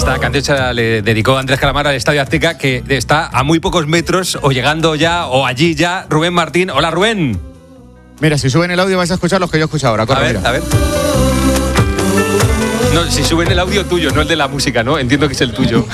Esta canción le dedicó Andrés Calamaro al Estadio Azteca, que está a muy pocos metros, o llegando ya, o allí ya, Rubén Martín. Hola, Rubén. Mira, si suben el audio vais a escuchar los que yo escucho ahora. Corre, a ver. No, si suben el audio tuyo, no el de la música, ¿no? Entiendo que es el tuyo.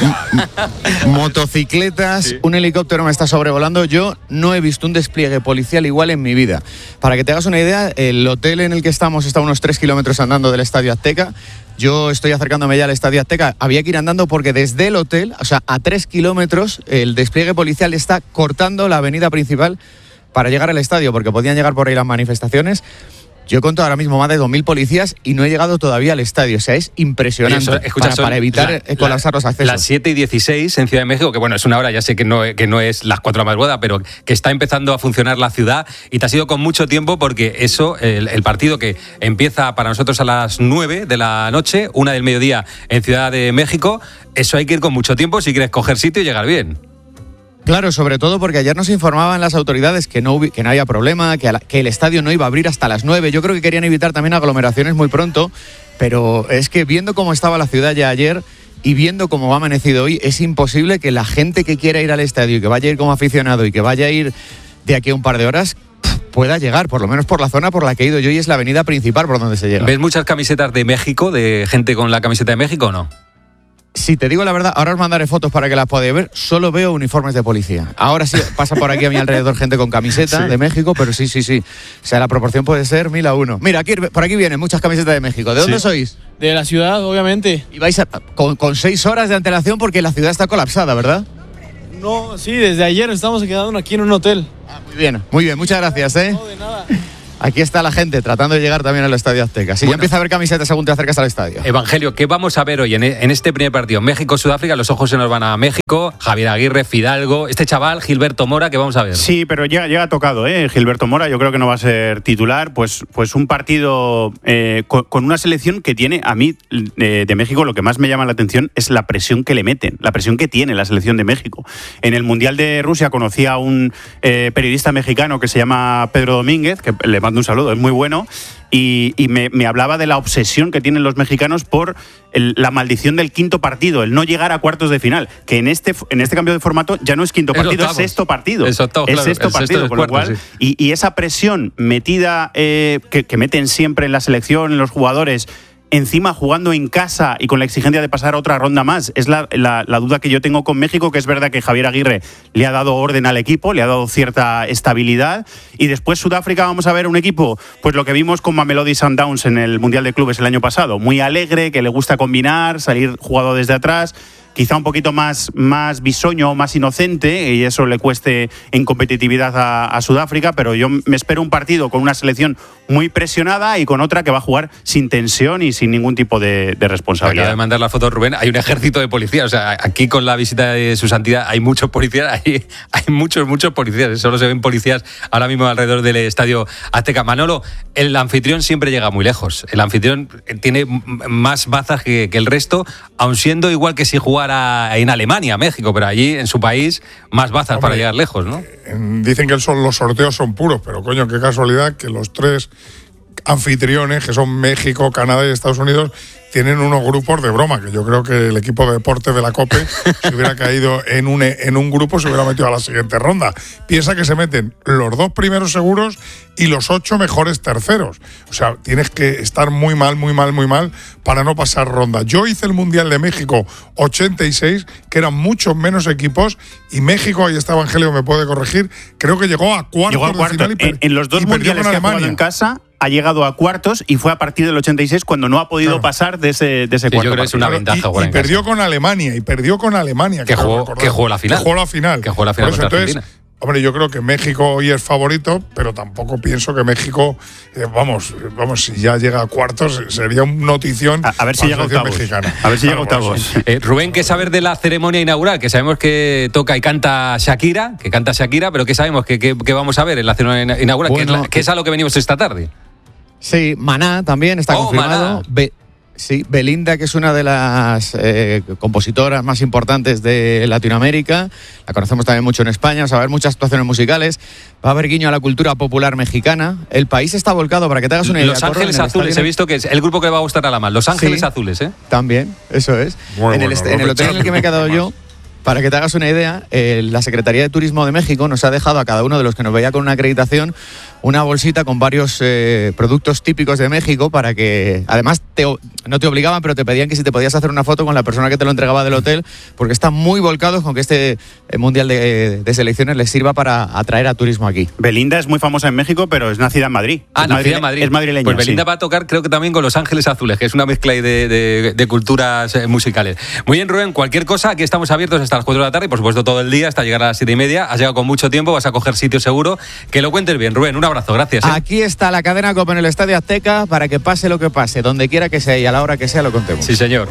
Motocicletas, sí. Un helicóptero me está sobrevolando. Yo no he visto un despliegue policial igual en mi vida. Para que te hagas una idea, el hotel en el que estamos está a unos 3 kilómetros andando del Estadio Azteca. Yo estoy acercándome ya al Estadio Azteca. Había que ir andando porque desde el hotel, o sea, a 3 kilómetros, el despliegue policial está cortando la avenida principal para llegar al estadio, porque podían llegar por ahí las manifestaciones. Yo he contado ahora mismo más de 2.000 policías y no he llegado todavía al estadio. O sea, es impresionante. Oye, para evitar colapsar los accesos. Las 7:16 en Ciudad de México, que bueno, es una hora, ya sé que no es las 4 más boda, pero que está empezando a funcionar la ciudad, y te has ido con mucho tiempo porque eso, el partido que empieza para nosotros a las 9 de la noche, 1 del mediodía en Ciudad de México, eso hay que ir con mucho tiempo si quieres coger sitio y llegar bien. Claro, sobre todo porque ayer nos informaban las autoridades que no había problema, que el estadio no iba a abrir hasta las 9. Yo creo que querían evitar también aglomeraciones muy pronto, pero es que viendo cómo estaba la ciudad ya ayer y viendo cómo ha amanecido hoy, es imposible que la gente que quiera ir al estadio y que vaya a ir como aficionado y que vaya a ir de aquí a un par de horas pueda llegar, por lo menos por la zona por la que he ido yo, y es la avenida principal por donde se llega. ¿Ves muchas camisetas de México, de gente con la camiseta de México o no? Si te digo la verdad, ahora os mandaré fotos para que las podáis ver. Solo veo uniformes de policía. Ahora sí pasa por aquí a mi alrededor gente con camiseta de México, pero sí. O sea, la proporción puede ser 1000 a 1. Mira, por aquí vienen muchas camisetas de México. ¿De dónde sois? De la ciudad, obviamente. Y vais con 6 horas de antelación porque la ciudad está colapsada, ¿verdad? No, sí, desde ayer estamos quedando aquí en un hotel. Muy bien, muchas gracias, ¿eh? No, de nada. Aquí está la gente tratando de llegar también al Estadio Azteca. Sí, bueno, ya empieza a haber camisetas según te acercas al estadio. Evangelio, ¿qué vamos a ver hoy en este primer partido? México-Sudáfrica, los ojos se nos van a México. Javier Aguirre, Fidalgo, este chaval, Gilberto Mora, ¿qué vamos a ver? Sí, pero llega tocado, Gilberto Mora, yo creo que no va a ser titular. Pues un partido con una selección que tiene, a mí, de México, lo que más me llama la atención es la presión que le meten, la presión que tiene la selección de México. En el Mundial de Rusia conocí a un periodista mexicano que se llama Pedro Domínguez, que le mando un saludo, es muy bueno, y me hablaba de la obsesión que tienen los mexicanos por la maldición del quinto partido, el no llegar a cuartos de final, que en este cambio de formato ya no es quinto partido, es sexto partido. Es sexto partido, con lo cual, sí. y esa presión metida que meten siempre en la selección, en los jugadores, encima jugando en casa y con la exigencia de pasar otra ronda más, es la duda que yo tengo con México, que es verdad que Javier Aguirre le ha dado orden al equipo, le ha dado cierta estabilidad, y después Sudáfrica vamos a ver un equipo, pues lo que vimos con Mamelodi Sundowns en el Mundial de Clubes el año pasado, muy alegre, que le gusta combinar, salir jugado desde atrás, quizá un poquito más bisoño, más inocente, y eso le cueste en competitividad a Sudáfrica, pero yo me espero un partido con una selección muy presionada y con otra que va a jugar sin tensión y sin ningún tipo de responsabilidad. Acaba de mandar la foto, Rubén, hay un ejército de policías, o sea, aquí con la visita de su santidad hay muchos policías, hay muchos policías, solo se ven policías ahora mismo alrededor del Estadio Azteca. Manolo, el anfitrión siempre llega muy lejos, el anfitrión tiene más bazas que el resto, aun siendo igual que si jugara en Alemania, México, pero allí en su país más bazas para llegar lejos, ¿no? Dicen que los sorteos son puros, pero coño, qué casualidad que los 3 anfitriones, que son México, Canadá y Estados Unidos, tienen unos grupos de broma, que yo creo que el equipo de deporte de la COPE, si hubiera caído en un grupo, se hubiera metido a la siguiente ronda. Piensa que se meten los 2 primeros seguros y los 8 mejores terceros. O sea, tienes que estar muy mal para no pasar ronda. Yo hice el Mundial de México 86, que eran muchos menos equipos, y México, ahí está Evangelio, me puede corregir, creo que llegó a cuartos de final en los 2 mundiales que ha jugado en casa ha llegado a cuartos, y fue a partir del 86 cuando no ha podido pasar de ese cuarto. Yo creo que es una ventaja. Y perdió con Alemania, que jugó la final. Entonces, hombre, yo creo que México hoy es favorito, pero tampoco pienso que México, vamos, si ya llega a cuartos, sería un notición a ver si llega a octavos. Mexicana. A ver si llega a octavos. Rubén, ¿qué saber de la ceremonia inaugural? Que sabemos que toca y canta Shakira, pero ¿qué sabemos que vamos a ver en la ceremonia inaugural? Bueno, que es a lo que venimos esta tarde. Sí, Maná también está confirmado. Sí, Belinda, que es una de las compositoras más importantes de Latinoamérica, la conocemos también mucho en España, o sea, va a haber muchas actuaciones musicales, va a haber guiño a la cultura popular mexicana. El país está volcado, para que te hagas una idea. Los Ángeles Azules, he visto que es el grupo que le va a gustar a la más. Los Ángeles Azules, ¿eh? También, eso es. En el hotel en el que me he quedado yo, para que te hagas una idea, la Secretaría de Turismo de México nos ha dejado a cada uno de los que nos veía con una acreditación una bolsita con varios productos típicos de México, para que, además, no te obligaban, pero te pedían que si te podías hacer una foto con la persona que te lo entregaba del hotel, porque están muy volcados con que este Mundial de Selecciones les sirva para atraer a turismo aquí. Belinda es muy famosa en México, pero es nacida en Madrid. Nacida en Madrid. Es madrileña. Pues Belinda va a tocar, creo que también con Los Ángeles Azules, que es una mezcla de culturas musicales. Muy bien, Rubén, cualquier cosa, aquí estamos abiertos hasta las 4 de la tarde y, por supuesto, todo el día hasta llegar a las 7:30. Has llegado con mucho tiempo, vas a coger sitio seguro. Que lo cuentes bien, Rubén. Un abrazo, gracias. Aquí está la cadena COPE en el Estadio Azteca para que pase lo que pase, donde quiera que sea y a la hora que sea lo contemos. Sí, señor.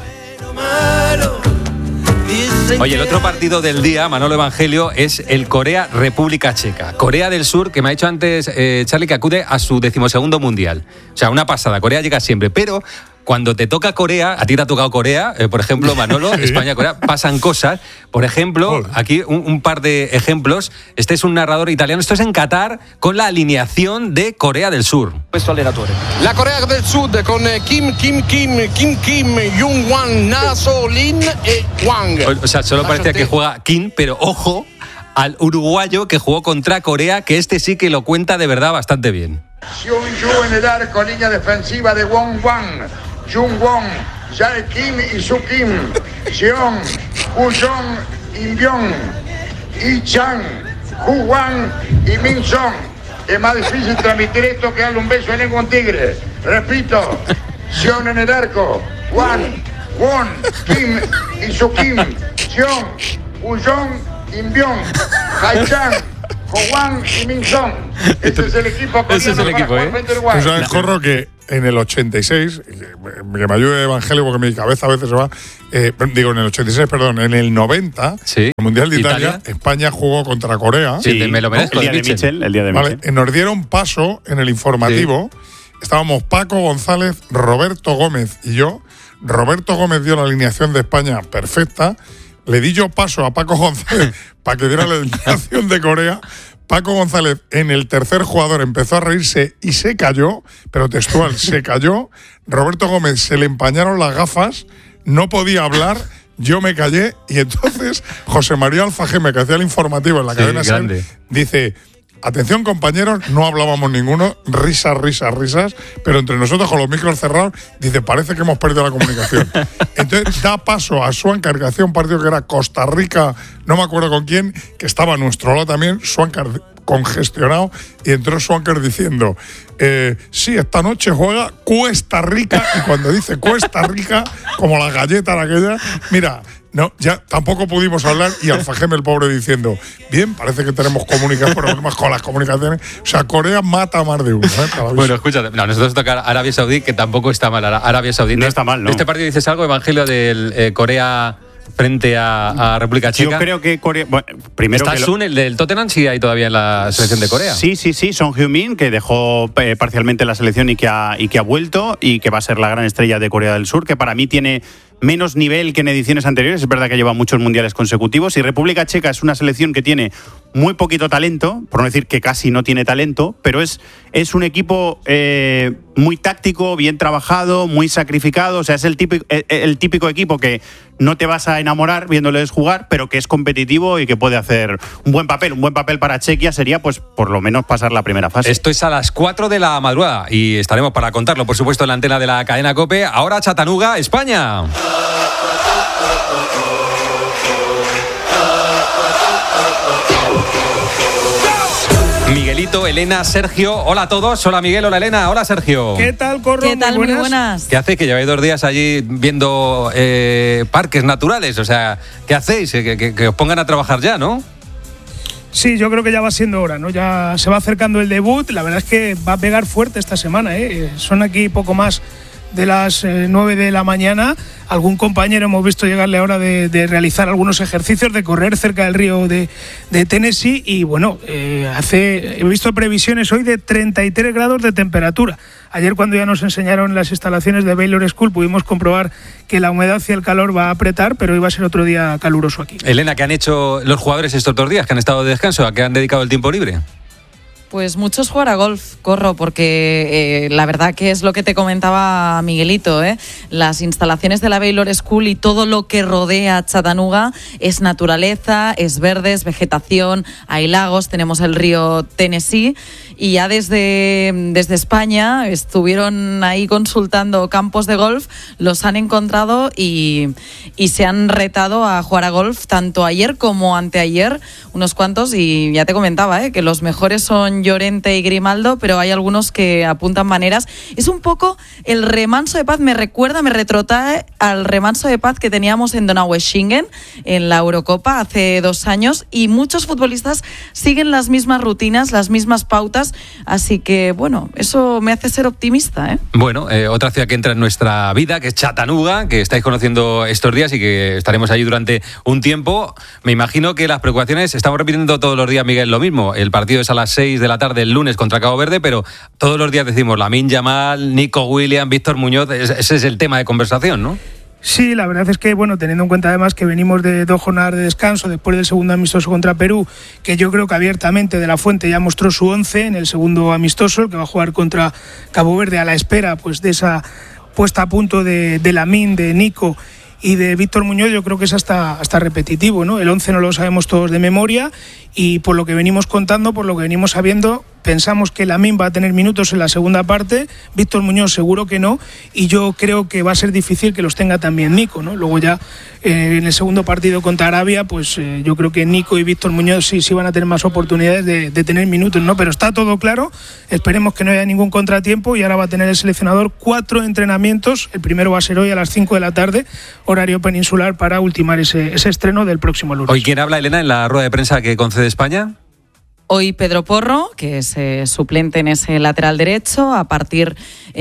Oye, el otro partido del día, Manolo Evangelio, es el Corea-República Checa. Corea del Sur, que me ha dicho antes Charlie, que acude a su 12º Mundial. O sea, una pasada. Corea llega siempre, pero cuando te toca Corea, a ti te ha tocado Corea, por ejemplo, Manolo, sí. España-Corea, pasan cosas. Por ejemplo, aquí un par de ejemplos. Este es un narrador italiano. Esto es en Qatar, con la alineación de Corea del Sur. La Corea del Sur con Kim, Jung-wan, Naso, Lin y Wang. O sea, solo parecía que juega Kim, pero ojo al uruguayo que jugó contra Corea, que este sí que lo cuenta de verdad bastante bien. Seung-yu en el arco, línea defensiva de Wong-Wang, Jung-won, Jae-kim y Su-kim, Jeon, Hu-jong, In-byong, I-chan, Hu-wan y Min-song. Es más difícil transmitir esto que darle un beso en lengua a un tigre. Repito, Seon en el arco, Wan, Won, Kim y Su-kim, Jeon, Hu-jong, In-byong, Jae-chan, Hwan y Min-song. Ese es el equipo coreano. Ese es el equipo, ¿eh? Tú sabes, Corro, que en el 86, que me ayude Evangelio porque mi cabeza a veces se va, en el 86, perdón, en el 90, sí. el Mundial de Italia, España jugó contra Corea. Sí, me lo merezco. El día de Michel. Nos dieron paso en el informativo. Sí. Estábamos Paco González, Roberto Gómez y yo. Roberto Gómez dio la alineación de España perfecta. Le di yo paso a Paco González para que diera la alineación de Corea. Paco González, en el tercer jugador, empezó a reírse y se cayó, pero textual, se cayó. Roberto Gómez se le empañaron las gafas, no podía hablar, yo me callé, y entonces José María Alfajeme, que hacía el informativo en la cadena SER, dice: atención, compañeros, no hablábamos ninguno, risas, pero entre nosotros con los micros cerrados, dice, parece que hemos perdido la comunicación. Entonces da paso a Swankar, que hacía un partido que era Costa Rica, no me acuerdo con quién, que estaba a nuestro lado también, Swankar congestionado, y entró Swankar diciendo, sí, esta noche juega Cuesta Rica, y cuando dice Cuesta Rica, como la galleta de aquella, mira, no, ya tampoco pudimos hablar, y Alfajeme, el pobre, diciendo, bien, parece que tenemos problemas con las comunicaciones. O sea, Corea mata a más de uno. Bueno, escúchate, nosotros toca Arabia Saudí, que tampoco está mal. Arabia Saudí no está mal, ¿no? ¿Este partido dices algo, Evangelio, del Corea frente a República Checa? Yo creo que Corea... Bueno, primero ¿Está Sun, el del Tottenham, sí hay todavía en la selección de Corea? Sí, Son Heung-min, que dejó parcialmente la selección y que ha vuelto, y que va a ser la gran estrella de Corea del Sur, que para mí tiene menos nivel que en ediciones anteriores. Es verdad que lleva muchos mundiales consecutivos, y República Checa es una selección que tiene muy poquito talento, por no decir que casi no tiene talento, pero es un equipo muy táctico, bien trabajado, muy sacrificado. O sea, es el típico equipo que no te vas a enamorar viéndoles jugar, pero que es competitivo y que puede hacer un buen papel. Un buen papel para Chequia sería, pues, por lo menos pasar la primera fase. Esto es a las 4 de la madrugada y estaremos para contarlo, por supuesto, en la antena de la cadena COPE. Ahora Chattanooga, España. Miguelito, Elena, Sergio, hola a todos. Hola Miguel, hola Elena, hola Sergio. ¿Qué tal, Corro? ¿Qué tal? Muy buenas. ¿Qué hacéis? Que lleváis 2 días allí viendo parques naturales. O sea, ¿qué hacéis? Que os pongan a trabajar ya, ¿no? Sí, yo creo que ya va siendo hora, ¿no? Ya se va acercando el debut. La verdad es que va a pegar fuerte esta semana, ¿eh? Son aquí poco más de las 9 de la mañana. Algún compañero hemos visto llegarle ahora de realizar algunos ejercicios, de correr cerca del río de Tennessee y bueno, he visto previsiones hoy de 33 grados de temperatura. Ayer cuando ya nos enseñaron las instalaciones de Baylor School pudimos comprobar que la humedad y el calor va a apretar, pero hoy va a ser otro día caluroso aquí. Elena, ¿qué han hecho los jugadores estos 2 días que han estado de descanso? ¿A qué han dedicado el tiempo libre? Pues muchos jugar a golf, Corro, porque la verdad que es lo que te comentaba Miguelito, las instalaciones de la Baylor School y todo lo que rodea Chattanooga es naturaleza, es verde, es vegetación, hay lagos, tenemos el río Tennessee y ya desde España estuvieron ahí consultando campos de golf, los han encontrado y se han retado a jugar a golf tanto ayer como anteayer, unos cuantos, y ya te comentaba que los mejores son Llorente y Grimaldo, pero hay algunos que apuntan maneras. Es un poco el remanso de paz, me retrotrae al remanso de paz que teníamos en Donaueschingen en la Eurocopa hace 2 años, y muchos futbolistas siguen las mismas rutinas, las mismas pautas, así que bueno, eso me hace ser optimista. Bueno, otra ciudad que entra en nuestra vida, que es Chattanooga, que estáis conociendo estos días y que estaremos allí durante un tiempo. Me imagino que las preocupaciones, estamos repitiendo todos los días, Miguel, lo mismo. El partido es a las 6 de la tarde el lunes contra Cabo Verde, pero todos los días decimos Lamine Yamal, Nico Williams, Víctor Muñoz, ese es el tema de conversación, ¿no? Sí, la verdad es que, bueno, teniendo en cuenta además que venimos de 2 jornadas de descanso después del segundo amistoso contra Perú, que yo creo que abiertamente De La Fuente ya mostró su 11 en el segundo amistoso, el que va a jugar contra Cabo Verde, a la espera pues de esa puesta a punto de Lamine, de Nico y de Víctor Muñoz. Yo creo que es hasta repetitivo, ¿no? El 11 no lo sabemos todos de memoria y por lo que venimos contando, por lo que venimos sabiendo, pensamos que Lamine va a tener minutos en la segunda parte, Víctor Muñoz seguro que no, y yo creo que va a ser difícil que los tenga también Nico, ¿no? Luego ya en el segundo partido contra Arabia, pues yo creo que Nico y Víctor Muñoz sí van a tener más oportunidades de tener minutos, ¿no? Pero está todo claro, esperemos que no haya ningún contratiempo y ahora va a tener el seleccionador 4 entrenamientos, el primero va a ser hoy a las 5 de la tarde, horario peninsular, para ultimar ese estreno del próximo lunes. ¿Hoy quién habla, Elena, en la rueda de prensa que concede España? Hoy Pedro Porro, que es suplente en ese lateral derecho, a partir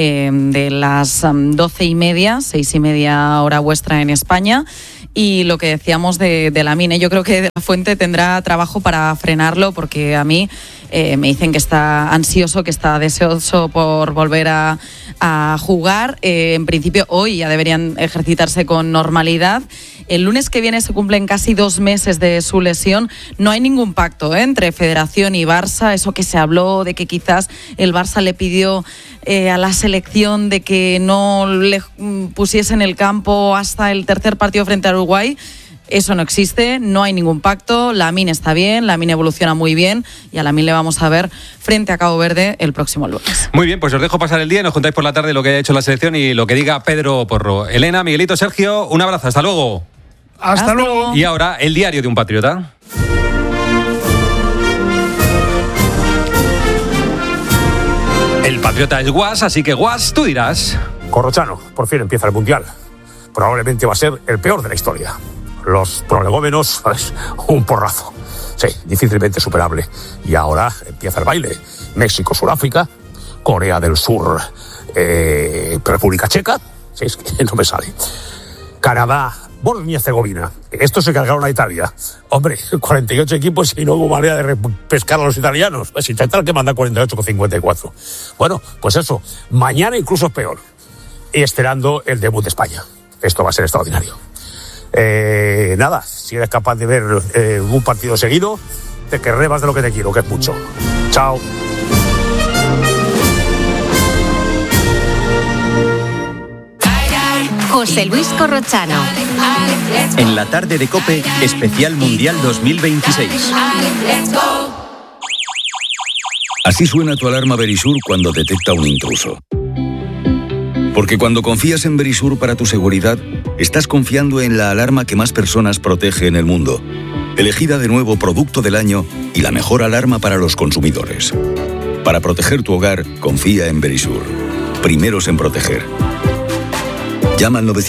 de las 12:30, 6:30 hora vuestra en España. Y lo que decíamos de Lamine, yo creo que De La Fuente tendrá trabajo para frenarlo, porque a mí me dicen que está ansioso, que está deseoso por volver a jugar. En principio hoy ya deberían ejercitarse con normalidad. El lunes que viene se cumplen casi 2 meses de su lesión. No hay ningún pacto entre Federación y Barça. Eso que se habló de que quizás el Barça le pidió a la selección de que no le pusiese en el campo hasta el tercer partido frente a Uruguay. Eso no existe, no hay ningún pacto. Lamine está bien, Lamine evoluciona muy bien y a Lamine le vamos a ver frente a Cabo Verde el próximo lunes. Muy bien, pues os dejo pasar el día y nos contáis por la tarde lo que haya hecho la selección y lo que diga Pedro Porro. Elena, Miguelito, Sergio, un abrazo, hasta luego. Hasta luego. Y ahora, el diario de un patriota. El patriota es Guas, así que Guas, tú dirás. Corrochano, por fin empieza el Mundial. Probablemente va a ser el peor de la historia. Los prolegómenos, un porrazo. Sí, difícilmente superable. Y ahora empieza el baile. México, Sudáfrica, Corea del Sur, República Checa. Sí, es que no me sale. Canadá, Bosnia-Herzegovina. Esto se cargaron a Italia. Hombre, 48 equipos y no hubo manera de pescar a los italianos. Pues intentar que manda 48 con 54. Bueno, pues eso. Mañana incluso es peor. Y esperando el debut de España. Esto va a ser extraordinario. Nada, si eres capaz de ver un partido seguido, te querré más de lo que te quiero, que es mucho. Chao. José Luis Corrochano. En la tarde de COPE, especial Mundial 2026. Así suena tu alarma Verisur cuando detecta un intruso. Porque cuando confías en Verisur para tu seguridad, estás confiando en la alarma que más personas protege en el mundo. Elegida de nuevo Producto del Año y la mejor alarma para los consumidores. Para proteger tu hogar, confía en Verisur. Primeros en proteger. Llama al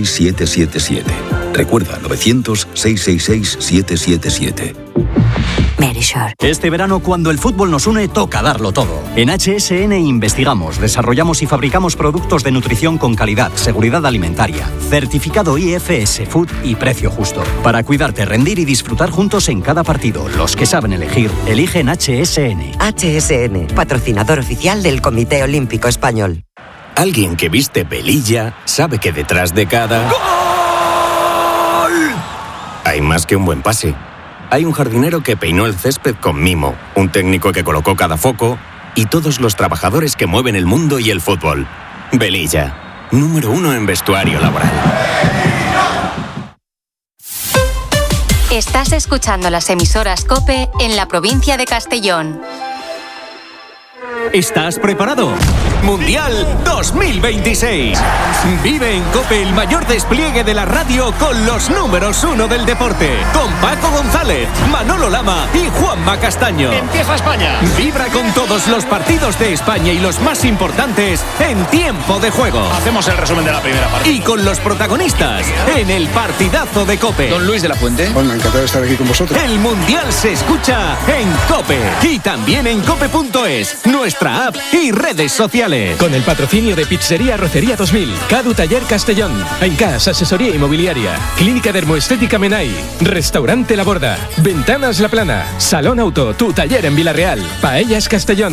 900-666-777. Recuerda, 900-666-777. Verisure. Este verano, cuando el fútbol nos une, toca darlo todo. En HSN investigamos, desarrollamos y fabricamos productos de nutrición con calidad, seguridad alimentaria, certificado IFS Food y precio justo. Para cuidarte, rendir y disfrutar juntos en cada partido. Los que saben elegir, eligen HSN. HSN, patrocinador oficial del Comité Olímpico Español. Alguien que viste pelilla sabe que detrás de cada ¡gol! Hay más que un buen pase. Hay un jardinero que peinó el césped con mimo, un técnico que colocó cada foco y todos los trabajadores que mueven el mundo y el fútbol. Velilla, número 1 en vestuario laboral. Estás escuchando las emisoras COPE en la provincia de Castellón. ¿Estás preparado? Mundial 2026. Vive en COPE el mayor despliegue de la radio con los números 1 del deporte. Con Paco González, Manolo Lama y Juanma Castaño. Empieza España. Vibra con todos los partidos de España y los más importantes en tiempo de juego. Hacemos el resumen de la primera parte. Y con los protagonistas en el partidazo de COPE. Don Luis de la Fuente. Bueno, encantado de estar aquí con vosotros. El Mundial se escucha en COPE. Y también en cope.es, nuestra app y redes sociales. Con el patrocinio de Pizzería Rocería 2000, Cadu Taller Castellón, Aincas Asesoría Inmobiliaria, Clínica Dermoestética Menai, Restaurante La Borda, Ventanas La Plana, Salón Auto, tu taller en Villarreal, Paellas Castellón.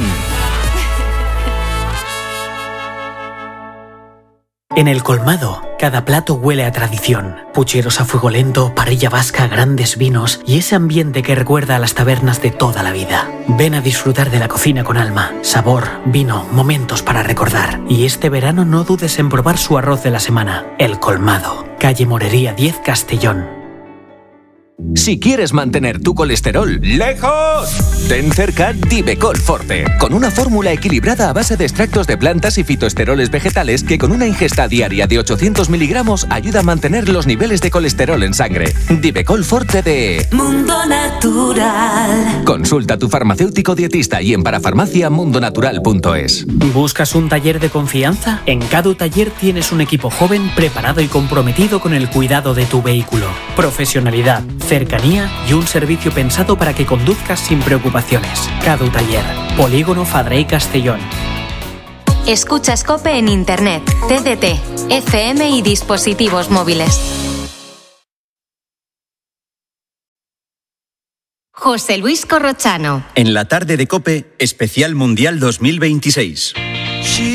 En El Colmado, cada plato huele a tradición. Pucheros a fuego lento, parrilla vasca, grandes vinos y ese ambiente que recuerda a las tabernas de toda la vida. Ven a disfrutar de la cocina con alma, sabor, vino, momentos para recordar. Y este verano no dudes en probar su arroz de la semana. El Colmado, calle Morería 10, Castellón. Si quieres mantener tu colesterol lejos, ten cerca Divecol Forte, con una fórmula equilibrada a base de extractos de plantas y fitoesteroles vegetales que con una ingesta diaria de 800 miligramos ayuda a mantener los niveles de colesterol en sangre. Divecol Forte de Mundo Natural. Consulta a tu farmacéutico dietista y en parafarmaciamundonatural.es. ¿Buscas un taller de confianza? En Cadu Taller tienes un equipo joven, preparado y comprometido con el cuidado de tu vehículo. Profesionalidad, cercanía y un servicio pensado para que conduzcas sin preocupaciones. Cadu Taller, Polígono Fadrey Castellón. Escuchas COPE en Internet, TDT, FM y dispositivos móviles. José Luis Corrochano. En la tarde de COPE, especial Mundial 2026.